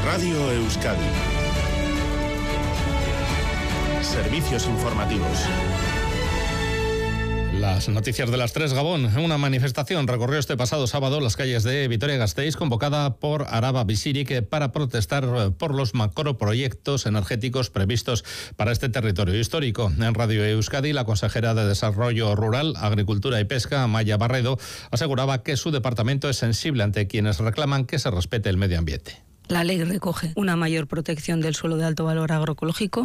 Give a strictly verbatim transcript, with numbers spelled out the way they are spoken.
Radio Euskadi. Servicios informativos. Las noticias de las tres, Gabón. Una manifestación recorrió este pasado sábado las calles de Vitoria-Gasteiz, convocada por Araba Bizirik para protestar por los macroproyectos energéticos previstos para este territorio histórico. En Radio Euskadi, la consejera de Desarrollo Rural, Agricultura y Pesca, Amaia Barredo, aseguraba que su departamento es sensible ante quienes reclaman que se respete el medio ambiente. La ley recoge una mayor protección del suelo de alto valor agroecológico,